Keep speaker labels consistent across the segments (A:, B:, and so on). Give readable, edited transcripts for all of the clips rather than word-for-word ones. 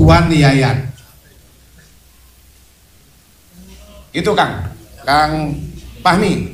A: Tuan Yayan. Itu Kang Fahmi.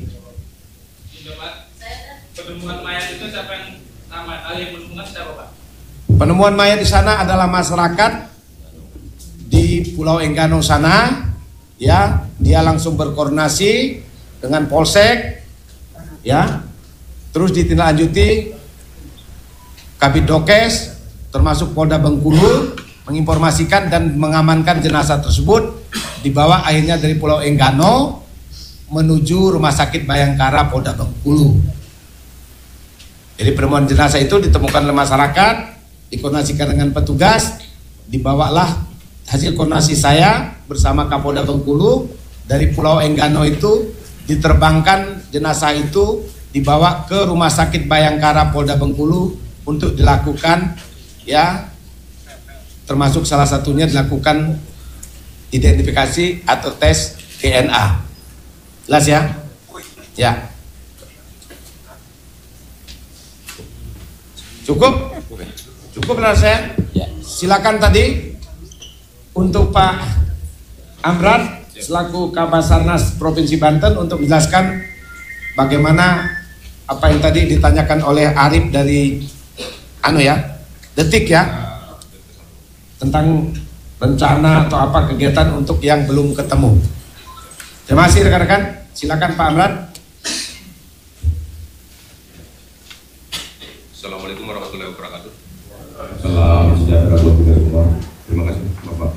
B: Penemuan mayat itu siapa yang menemukan siapa Pak?
A: Penemuan mayat di sana adalah masyarakat di Pulau Enggano sana, ya. Dia langsung berkoordinasi dengan Polsek, ya. Terus ditindaklanjuti Kabid Dokes, termasuk Polda Bengkulu, menginformasikan dan mengamankan jenazah tersebut, dibawa akhirnya dari Pulau Enggano menuju Rumah Sakit Bayangkara Polda Bengkulu. Jadi penemuan jenazah itu ditemukan oleh masyarakat, dikoordinasikan dengan petugas, dibawalah hasil koordinasi saya bersama Kapolda Bengkulu dari Pulau Enggano itu, diterbangkan jenazah itu dibawa ke Rumah Sakit Bayangkara Polda Bengkulu untuk dilakukan, ya, termasuk salah satunya dilakukan identifikasi atau tes DNA. Jelas ya? Ya. Cukup? Cukup benar saya? Ya. Silakan tadi untuk Pak Amran selaku Kabasarnas Provinsi Banten untuk menjelaskan bagaimana apa yang tadi ditanyakan oleh Arif dari Detik ya, tentang rencana atau apa kegiatan untuk yang belum ketemu. Terima kasih rekan-rekan. Silakan Pak Amran.
C: Assalamualaikum warahmatullahi wabarakatuh. Salam sejahtera buat kita semua. Terima kasih Bapak.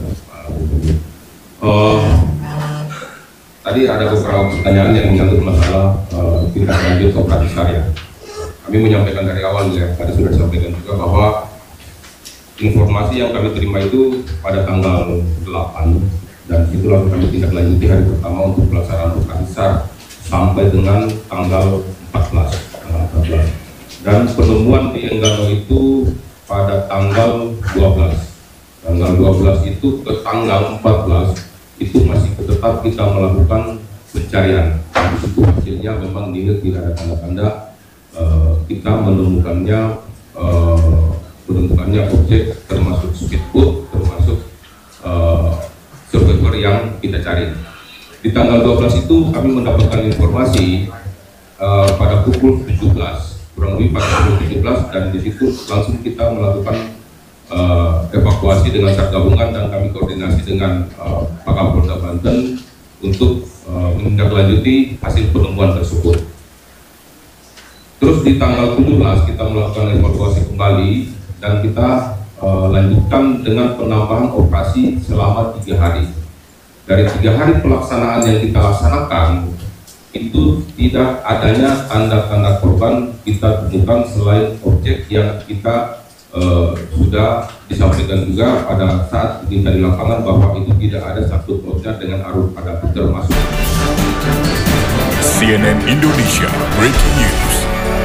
C: Tadi ada beberapa pertanyaan yang menyangkut masalah tindak lanjut operasi syariah. Kami menyampaikan dari awal ya, tadi sudah disampaikan juga bahwa informasi yang kami terima itu pada tanggal 8 dan itu lalu kami tindak lanjuti hari pertama untuk pelaksanaan operasi SAR sampai dengan tanggal 14. Dan penemuan di Enggano itu pada tanggal 12. Tanggal 12 itu ke tanggal 14 itu masih tetap kita melakukan pencarian. Di situ hasilnya memang tidak ada tanda-tanda kita menemukannya objek termasuk speedboat, termasuk survivor yang kita cari. Di tanggal 12 itu kami mendapatkan informasi pada pukul 17. Kurang lebih pada pukul 17 dan di situ langsung kita melakukan evakuasi dengan SAR gabungan dan kami koordinasi dengan Pak Kapolda Banten untuk menindaklanjuti hasil penemuan tersebut. Terus di tanggal 17 kita melakukan evakuasi kembali dan kita lanjutkan dengan penambahan operasi selama 3 hari. Dari 3 hari pelaksanaan yang kita laksanakan itu tidak adanya tanda-tanda korban kita temukan selain objek yang kita sudah disampaikan juga pada saat kita di lapangan bahwa itu tidak ada satu objek dengan arus pada termasuk.
D: CNN Indonesia Breaking News.